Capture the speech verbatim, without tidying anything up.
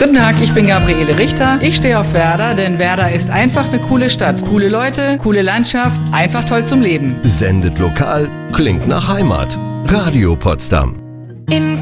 Guten Tag, ich bin Gabriele Richter. Ich stehe auf Werder, denn Werder ist einfach eine coole Stadt. Coole Leute, coole Landschaft, einfach toll zum Leben. Sendet lokal, klingt nach Heimat. Radio Potsdam. In